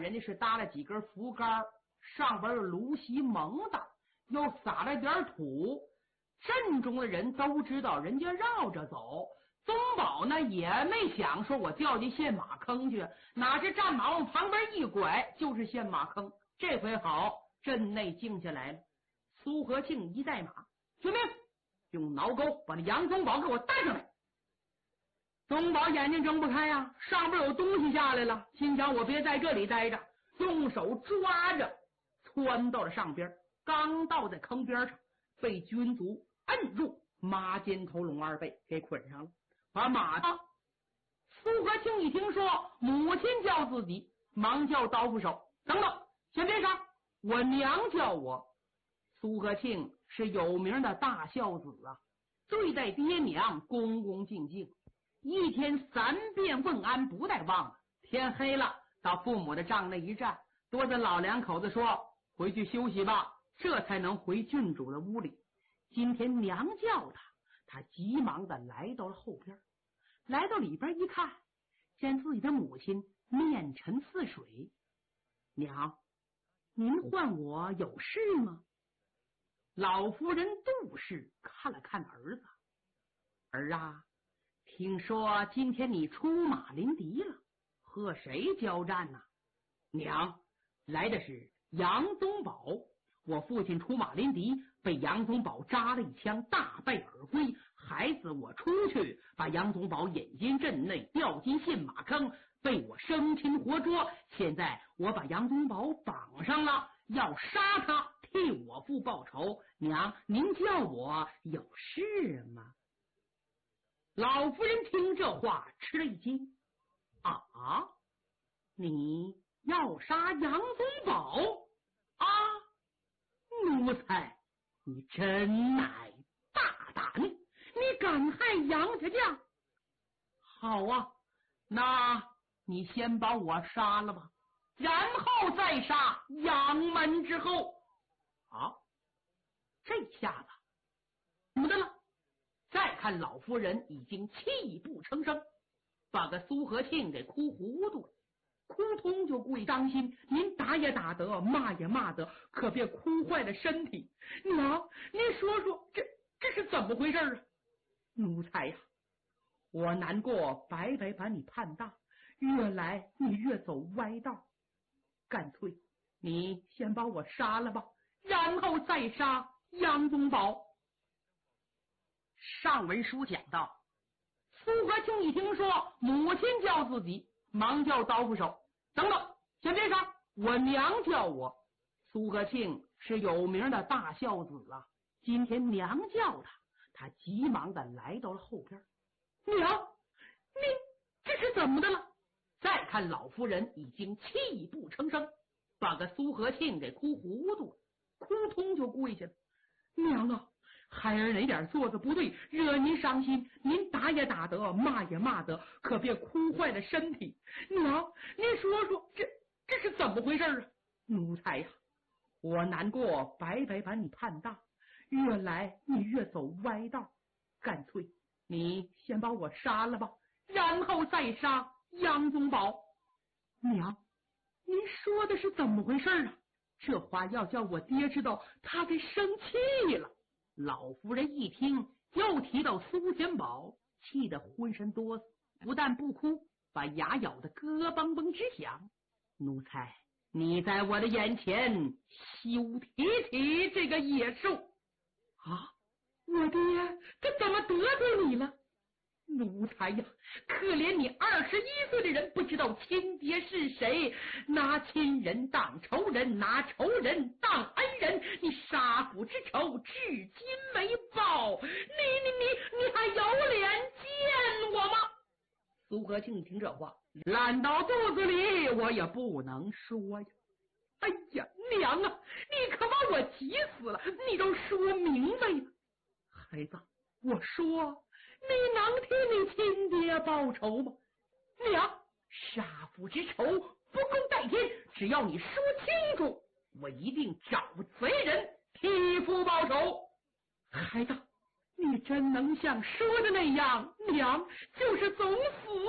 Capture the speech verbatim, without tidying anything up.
人家是搭了几根扶杆，上边有芦席蒙的，又撒了点土。镇中的人都知道人家绕着走。宗保呢也没想说我掉进陷马坑去，哪知战马往旁边一拐，就是陷马坑。这回好，镇内静下来了。苏和庆一带马，遵命，用挠钩把那杨宗保给我带上来。宗保眼睛睁不开呀、啊，上边有东西下来了，心想我别在这里待着，用手抓着窜到了上边，刚到在坑边上，被军卒摁住，马肩头龙二背给捆上了，把马上。苏和庆一听说母亲叫自己，忙叫刀斧手，等等，先别杀，我娘叫我。苏和庆是有名的大孝子啊，对待爹娘恭恭敬敬，一天三遍问安不带忘了。天黑了，到父母的帐内一站，多子老两口子说回去休息吧，这才能回郡主的屋里。今天娘叫他，他急忙的来到了后边，来到里边一看，见自己的母亲面沉似水。娘，您唤我有事吗？老夫人杜氏看了看儿子，儿啊，听说今天你出马临敌了，和谁交战呢？娘，来的是杨宗保，我父亲出马临敌，被杨宗保扎了一枪，大败而归。孩子我出去把杨宗保引进镇内，掉进陷马坑，被我生擒活捉。现在我把杨宗保绑上了，要杀他，替我父报仇。娘，您叫我有事吗？老夫人听这话吃了一惊，啊，你要杀杨宗保啊？奴才，你真乃大胆，你敢害杨家将？好啊，那你先把我杀了吧，然后再杀杨门之后。好，这下子怎么的了？再看老夫人已经泣不成声，把个苏和庆给哭糊涂了，哭通就跪，当心您打也打得，骂也骂得，可别哭坏了身体。娘，您说说这这是怎么回事啊？奴才呀，我难过白白把你盼大，越来你越走歪道，干脆你先把我杀了吧，然后再杀杨宗保。上文书讲到，苏和庆一听说母亲叫自己，忙叫刀斧手，等等，先别杀，我娘叫我。苏和庆是有名的大孝子啊，今天娘叫他，他急忙的来到了后边。娘，你这是怎么的了？再看老夫人已经泣不成声，把个苏和庆给哭糊涂了，哭通就跪下了。娘啊，孩儿哪点做的不对，惹您伤心，您打也打得，骂也骂得，可别哭坏了身体。娘，您说说这这是怎么回事啊？奴才呀，我难过白白把你盼大，越来你越走歪道，干脆你先把我杀了吧，然后再杀杨宗保。娘，您说的是怎么回事啊？这话要叫我爹知道，他该生气了。老夫人一听又提到苏天宝，气得浑身哆嗦，不但不哭，把牙咬得咯嘣嘣直响。奴才，你在我的眼前休提起这个野兽啊！我爹这怎么得罪你了？奴才呀，可怜你二十一岁的人不知道亲爹是谁，拿亲人当仇人，拿仇人当恩人，你杀父之仇至今没报，你你你你还有脸见我吗？苏和庆听这话烂到肚子里，我也不能说呀。哎呀，娘啊，你可把我急死了，你都说明白了。孩子，我说你能替你亲爹报仇吗？娘，杀父之仇不共戴天，只要你说清楚，我一定找贼人替父报仇。孩子，你真能像说的那样，娘就是总死